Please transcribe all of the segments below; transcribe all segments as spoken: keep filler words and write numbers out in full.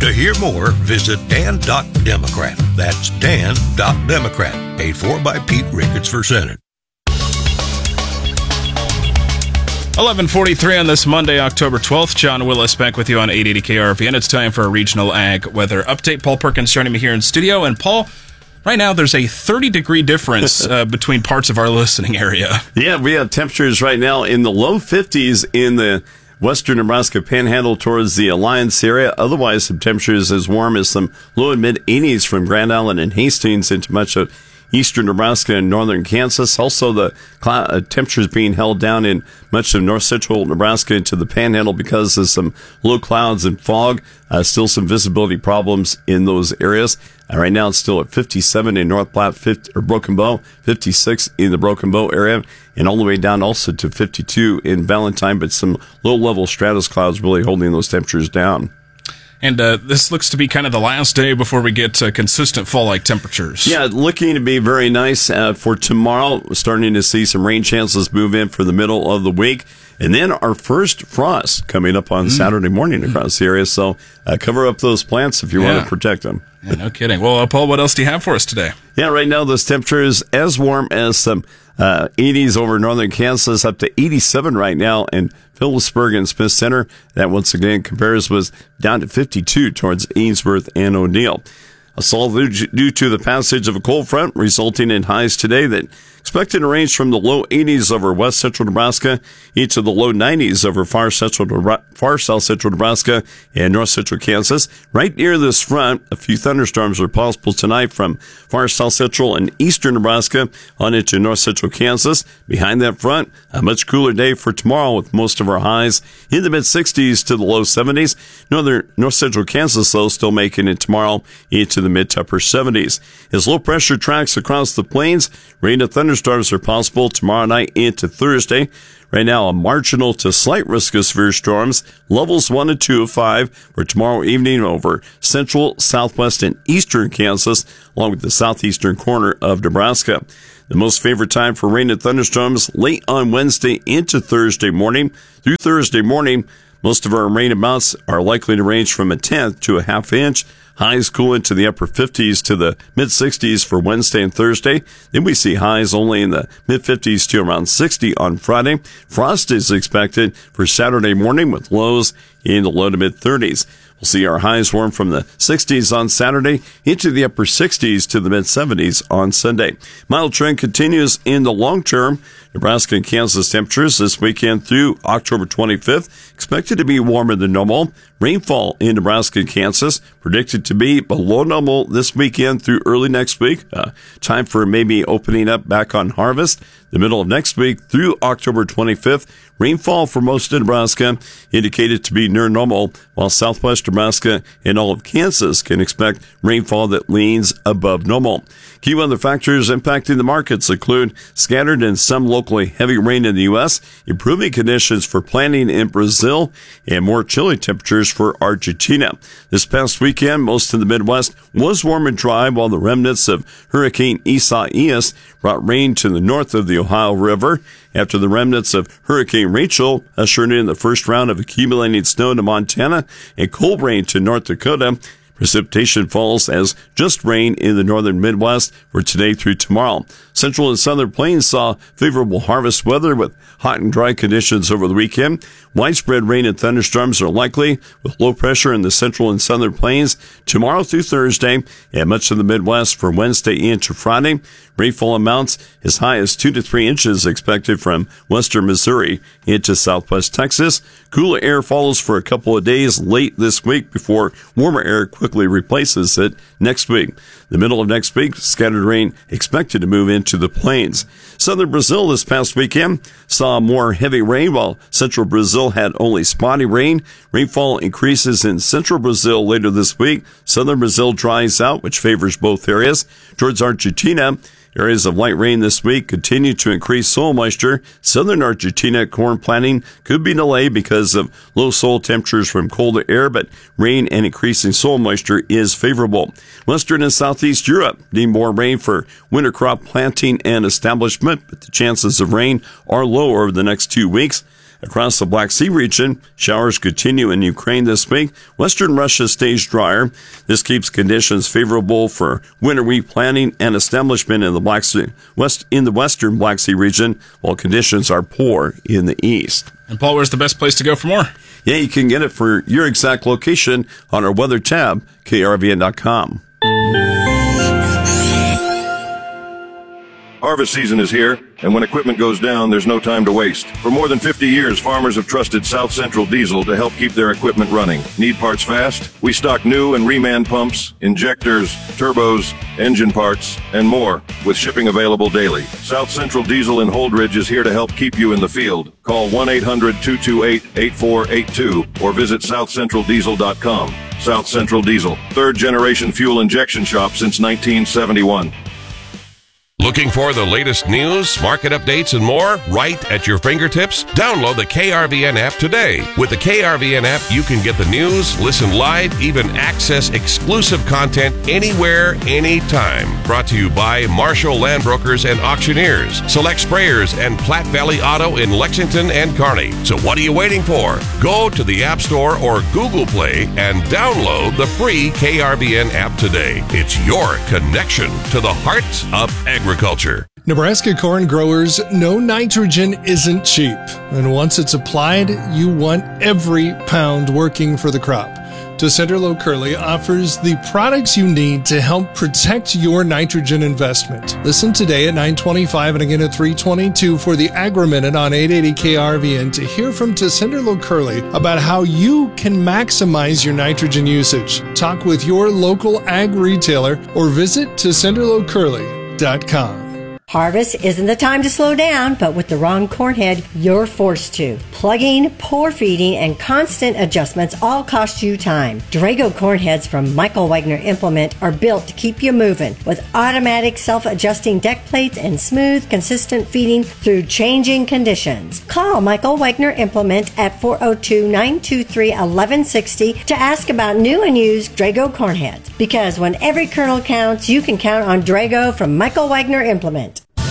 To hear more, visit dan dot democrat. That's dan dot democrat. Paid for by Pete Ricketts for Senate. eleven forty-three on this Monday, October twelfth. John Willis back with you on eight eighty K R V, and it's time for a regional ag weather update. Paul Perkins joining me here in studio. And Paul, right now there's a thirty-degree difference uh, between parts of our listening area. Yeah, we have temperatures right now in the low fifties in the western Nebraska panhandle towards the Alliance area. Otherwise, some temperatures as warm as some low and mid eighties from Grand Island and Hastings into much of eastern Nebraska and northern Kansas. Also, the cl- uh, temperatures being held down in much of north central Nebraska into the panhandle because of some low clouds and fog. Uh, still some visibility problems in those areas. Uh, right now, it's still at fifty-seven in North Platte, fifty, or Broken Bow, fifty-six in the Broken Bow area, and all the way down also to fifty-two in Valentine, but some low-level stratus clouds really holding those temperatures down. And uh, this looks to be kind of the last day before we get uh, consistent fall-like temperatures. Yeah, looking to be very nice uh, for tomorrow. We're starting to see some rain chances move in for the middle of the week. And then our first frost coming up on mm. Saturday morning across the area. So uh, cover up those plants if you yeah. want to protect them. Yeah, no kidding. Well, uh, Paul, what else do you have for us today? Yeah, right now this temperature is as warm as some uh, eighties over northern Kansas, up to eighty-seven right now in Phillipsburg and Smith Center. That once again compares with down to fifty-two towards Ainsworth and O'Neill. That's all due to the passage of a cold front, resulting in highs today that expected to range from the low eighties over west central Nebraska into the low nineties over far central, far south central Nebraska and north central Kansas. Right near this front, a few thunderstorms are possible tonight from far south central and eastern Nebraska on into north central Kansas. Behind that front, a much cooler day for tomorrow with most of our highs in the mid sixties to the low seventies. Northern north central Kansas, though, still making it tomorrow into the mid to upper seventies. As low pressure tracks across the plains, rain and thunderstorms are possible tomorrow night into Thursday. Right now, a marginal to slight risk of severe storms, levels one and two of five for tomorrow evening over central, southwest, and eastern Kansas, along with the southeastern corner of Nebraska. The most favorite time for rain and thunderstorms late on Wednesday into Thursday morning. Through Thursday morning, most of our rain amounts are likely to range from a tenth to a half inch. Highs cool into the upper fifties to the mid sixties for Wednesday and Thursday. Then we see highs only in the mid fifties to around sixty on Friday. Frost is expected for Saturday morning with lows in the low to mid thirties. We'll see our highs warm from the sixties on Saturday into the upper sixties to the mid seventies on Sunday. Mild trend continues in the long term. Nebraska and Kansas temperatures this weekend through October twenty-fifth expected to be warmer than normal. Rainfall in Nebraska and Kansas predicted to be below normal this weekend through early next week. Uh, time for maybe opening up back on harvest. The middle of next week through October twenty-fifth, rainfall for most of Nebraska indicated to be near normal, while southwest Nebraska and all of Kansas can expect rainfall that leans above normal. Key weather factors impacting the markets include scattered and some locally heavy rain in the U S, improving conditions for planting in Brazil, and more chilly temperatures for Argentina. This past weekend, most of the Midwest was warm and dry, while the remnants of Hurricane Isaias brought rain to the north of the Ohio River. After the remnants of Hurricane Rachel ushered in the first round of accumulating snow to Montana and cold rain to North Dakota, precipitation falls as just rain in the northern Midwest for today through tomorrow. Central and southern plains saw favorable harvest weather with hot and dry conditions over the weekend. Widespread rain and thunderstorms are likely with low pressure in the central and southern plains tomorrow through Thursday and much of the Midwest for Wednesday into Friday. Rainfall amounts as high as two to three inches expected from western Missouri into southwest Texas. Cooler air follows for a couple of days late this week before warmer air quickly replaces it next week. The middle of next week, scattered rain expected to move into the plains. Southern Brazil this past weekend saw more heavy rain, while central Brazil had only spotty rain. Rainfall increases in central Brazil later this week. Southern Brazil dries out, which favors both areas. Towards Argentina, areas of light rain this week continue to increase soil moisture. Southern Argentina corn planting could be delayed because of low soil temperatures from colder air, but rain and increasing soil moisture is favorable. Western and Southeast Europe need more rain for winter crop planting and establishment, but the chances of rain are lower over the next two weeks. Across the Black Sea region, showers continue in Ukraine this week. Western Russia stays drier. This keeps conditions favorable for winter wheat planting and establishment in the Black Sea, west in the western Black Sea region, while conditions are poor in the east. And Paul, where's the best place to go for more? Yeah, you can get it for your exact location on our weather tab, K R V N dot com. Harvest season is here, and when equipment goes down, there's no time to waste. For more than fifty years, farmers have trusted South Central Diesel to help keep their equipment running. Need parts fast? We stock new and reman pumps, injectors, turbos, engine parts, and more, with shipping available daily. South Central Diesel in Holdridge is here to help keep you in the field. Call one eight hundred two two eight eight four eight two or visit south central diesel dot com. South Central Diesel, third generation fuel injection shop since nineteen seventy-one. Looking for the latest news, market updates, and more right at your fingertips? Download the K R V N app today. With the K R V N app, you can get the news, listen live, even access exclusive content anywhere, anytime. Brought to you by Marshall Land Brokers and Auctioneers, Select Sprayers, and Platte Valley Auto in Lexington and Kearney. So what are you waiting for? Go to the App Store or Google Play and download the free K R V N app today. It's your connection to the heart of agriculture. Agriculture. Nebraska corn growers know nitrogen isn't cheap, and once it's applied, you want every pound working for the crop. Tessenderlo Curley offers the products you need to help protect your nitrogen investment. Listen today at nine twenty-five and again at three twenty-two for the Agri-Minute on eight eighty K R V N to hear from Tessenderlo Curley about how you can maximize your nitrogen usage. Talk with your local ag retailer or visit tessenderlo curley dot com. Harvest isn't the time to slow down, but with the wrong corn head, you're forced to. Plugging, poor feeding, and constant adjustments all cost you time. Drago corn heads from Michael Wagner Implement are built to keep you moving with automatic self-adjusting deck plates and smooth, consistent feeding through changing conditions. Call Michael Wagner Implement at four oh two, nine two three, one one six oh to ask about new and used Drago corn heads. Because when every kernel counts, you can count on Drago from Michael Wagner Implement.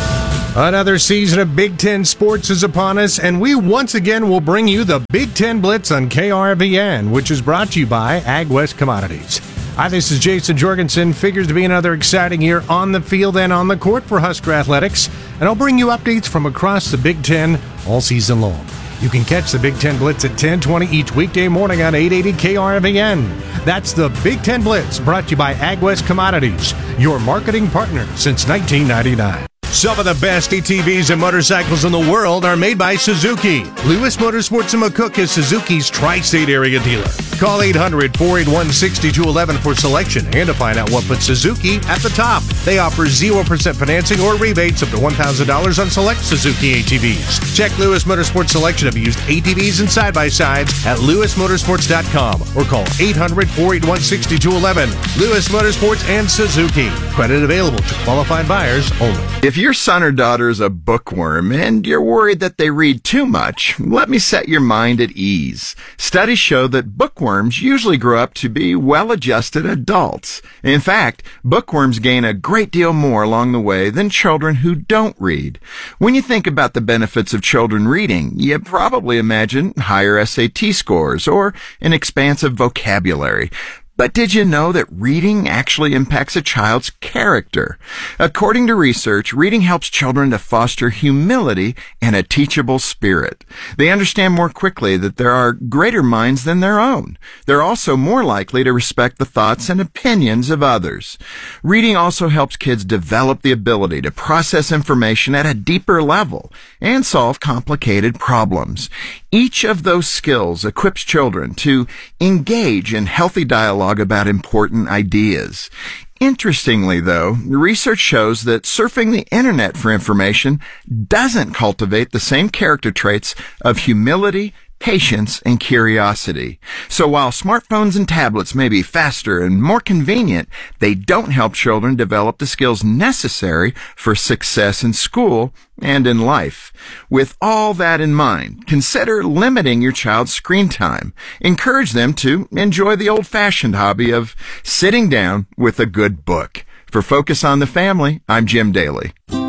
Another season of Big Ten sports is upon us, and we once again will bring you the Big Ten Blitz on K R V N, which is brought to you by AgWest Commodities. Hi, this is Jason Jorgensen. Figures to be another exciting year on the field and on the court for Husker Athletics, and I'll bring you updates from across the Big Ten all season long. You can catch the Big Ten Blitz at ten twenty each weekday morning on eight eighty K R V N. That's the Big Ten Blitz, brought to you by AgWest Commodities, your marketing partner since nineteen ninety-nine. Some of the best A T Vs and motorcycles in the world are made by Suzuki. Lewis Motorsports in McCook is Suzuki's tri-state area dealer. Call eight hundred, four eight one, six two one one for selection and to find out what puts Suzuki at the top. They offer zero percent financing or rebates up to one thousand dollars on select Suzuki A T Vs. Check Lewis Motorsports' selection of used A T Vs and side-by-sides at lewis motorsports dot com or call eight hundred, four eight one, six two one one. Lewis Motorsports and Suzuki. Credit available to qualified buyers only. If your son or daughter is a bookworm and you're worried that they read too much, let me set your mind at ease. Studies show that bookworms usually grow up to be well-adjusted adults. In fact, bookworms gain a great deal more along the way than children who don't read. When you think about the benefits of children reading, you probably imagine higher S A T scores or an expansive vocabulary. But did you know that reading actually impacts a child's character? According to research, reading helps children to foster humility and a teachable spirit. They understand more quickly that there are greater minds than their own. They're also more likely to respect the thoughts and opinions of others. Reading also helps kids develop the ability to process information at a deeper level and solve complicated problems. Each of those skills equips children to engage in healthy dialogue about important ideas. Interestingly, though, research shows that surfing the internet for information doesn't cultivate the same character traits of humility, patience, and curiosity. So while smartphones and tablets may be faster and more convenient, they don't help children develop the skills necessary for success in school and in life. With all that in mind, consider limiting your child's screen time. Encourage them to enjoy the old-fashioned hobby of sitting down with a good book. For Focus on the Family, I'm Jim Daly.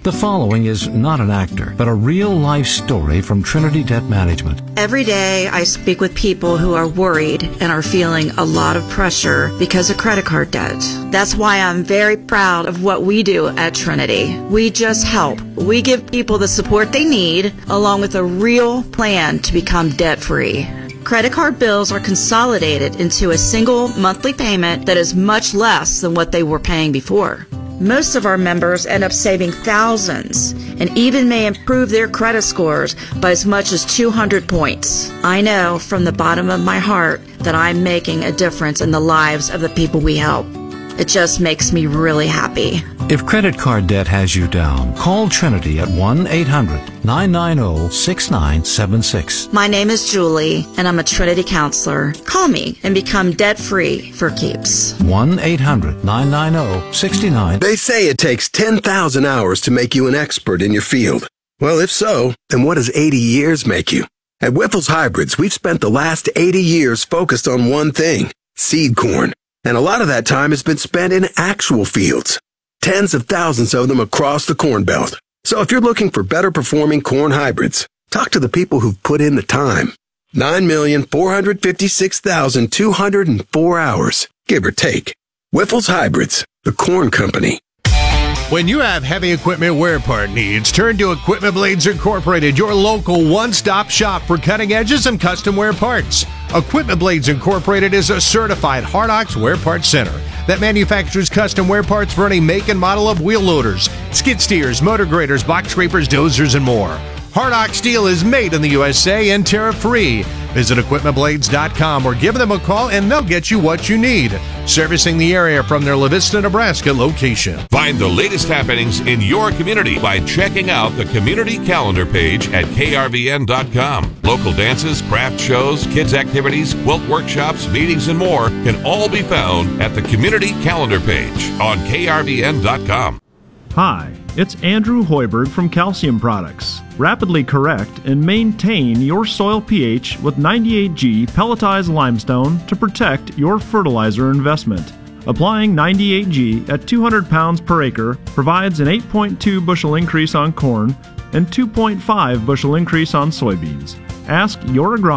The following is not an actor, but a real-life story from Trinity Debt Management. Every day I speak with people who are worried and are feeling a lot of pressure because of credit card debt. That's why I'm very proud of what we do at Trinity. We just help. We give people the support they need, along with a real plan to become debt-free. Credit card bills are consolidated into a single monthly payment that is much less than what they were paying before. Most of our members end up saving thousands and even may improve their credit scores by as much as two hundred points. I know from the bottom of my heart that I'm making a difference in the lives of the people we help. It just makes me really happy. If credit card debt has you down, call Trinity at one eight hundred nine nine zero six nine seven six. My name is Julie, and I'm a Trinity counselor. Call me and become debt-free for keeps. one eight hundred nine nine zero six nine. They say it takes ten thousand hours to make you an expert in your field. Well, if so, then what does eighty years make you? At Whiffles Hybrids, we've spent the last eighty years focused on one thing, seed corn. And a lot of that time has been spent in actual fields. Tens of thousands of them across the Corn Belt. So if you're looking for better performing corn hybrids, talk to the people who've put in the time. nine million four hundred fifty-six thousand two hundred four hours, give or take. Whiffles Hybrids, the corn company. When you have heavy equipment wear part needs, turn to Equipment Blades Incorporated, your local one-stop shop for cutting edges and custom wear parts. Equipment Blades Incorporated is a certified Hardox wear parts center that manufactures custom wear parts for any make and model of wheel loaders, skid steers, motor graders, box scrapers, dozers, and more. Hardox steel is made in the U S A and tariff-free. Visit equipment blades dot com or give them a call and they'll get you what you need. Servicing the area from their La Vista, Nebraska location. Find the latest happenings in your community by checking out the community calendar page at K R V N dot com. Local dances, craft shows, kids activities, quilt workshops, meetings, and more can all be found at the community calendar page on K R V N dot com. Hi, it's Andrew Hoiberg from Calcium Products. Rapidly correct and maintain your soil pH with ninety-eight G pelletized limestone to protect your fertilizer investment. Applying ninety-eight G at two hundred pounds per acre provides an eight point two bushel increase on corn and two point five bushel increase on soybeans. Ask your agronomist